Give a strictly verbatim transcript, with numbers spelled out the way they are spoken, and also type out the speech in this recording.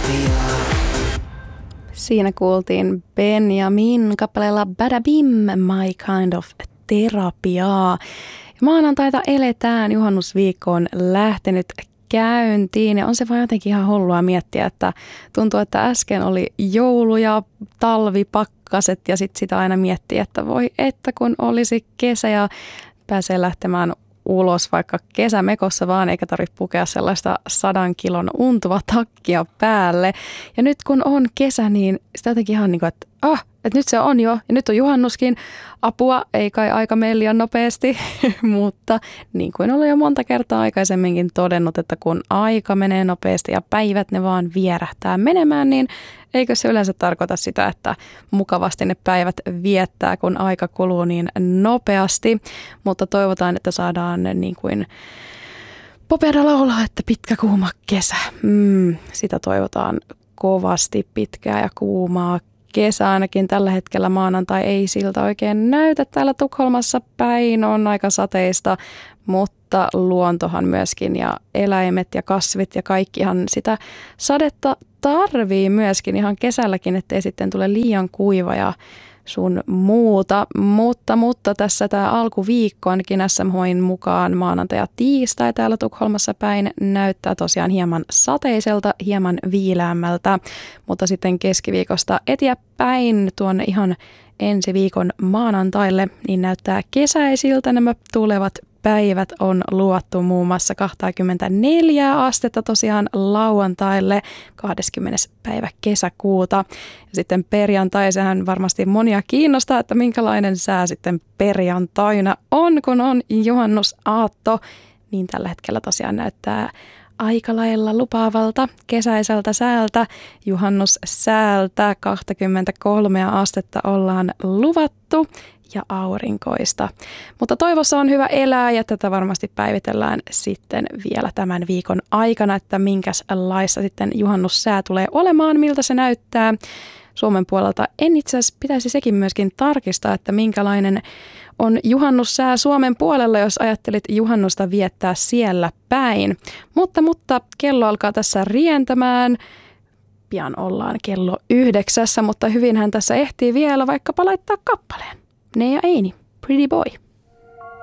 Siinä kuultiin Benjamin kappaleella Bada Bim, My Kind of Terapiaa. Maanantaita eletään, juhannusviikko on lähtenyt käyntiin ja on se vaan jotenkin ihan hullua miettiä, että tuntuu, että äsken oli joulu ja talvipakkaset ja sitten sitä aina miettii, että voi että kun olisi kesä ja pääsee lähtemään ulos vaikka kesämekossa vaan, eikä tarvitse pukea sellaista sadan kilon untuva takkia päälle. Ja nyt kun on kesä, niin sitä jotenkin ihan niin kuin, että ah, että nyt se on jo, ja nyt on juhannuskin. Apua, ei kai aika mene liian nopeasti, mutta niin kuin olen jo monta kertaa aikaisemminkin todennut, että kun aika menee nopeasti ja päivät ne vaan vierähtää menemään, niin eikö se yleensä tarkoita sitä, että mukavasti ne päivät viettää, kun aika kuluu niin nopeasti, mutta toivotaan, että saadaan niin kuin Popeada laulaa, että pitkä kuuma kesä. Mm, sitä toivotaan kovasti, pitkää ja kuumaa kesä. Ainakin tällä hetkellä maanantai ei siltä oikein näytä täällä Tukholmassa päin. On aika sateista, mutta luontohan myöskin ja eläimet ja kasvit ja kaikkihan sitä sadetta tarvii myöskin ihan kesälläkin, ettei sitten tule liian kuiva ja sun muuta, mutta, mutta tässä tämä alkuviikko ainakin S M H:n mukaan maanantai ja tiistai täällä Tukholmassa päin näyttää tosiaan hieman sateiselta, hieman viileämmältä, mutta sitten keskiviikosta eteenpäin tuonne ihan ensi viikon maanantaille niin näyttää kesäisiltä. Nämä tulevat päivät on luvattu muun muassa kaksikymmentäneljä astetta tosiaan lauantaille kahdeskymmenes päivä kesäkuuta. Ja sitten perjantai, sehän varmasti monia kiinnostaa, että minkälainen sää sitten perjantaina on, kun on juhannusaatto. Niin tällä hetkellä tosiaan näyttää aika lailla lupaavalta kesäiseltä säältä, juhannussäältä, kaksikymmentäkolme astetta ollaan luvattu ja aurinkoista. Mutta toivossa on hyvä elää ja tätä varmasti päivitellään sitten vielä tämän viikon aikana, että minkälaista sitten juhannussää tulee olemaan, miltä se näyttää. Suomen puolelta en itse asiassa pitäisi sekin myöskin tarkistaa, että minkälainen on juhannussää Suomen puolella, jos ajattelit juhannusta viettää siellä päin. Mutta, mutta kello alkaa tässä rientämään. Pian ollaan kello yhdeksässä, mutta hyvinhän tässä ehtii vielä vaikkapa laittaa kappaleen. Ne ja Eini, Pretty Boy.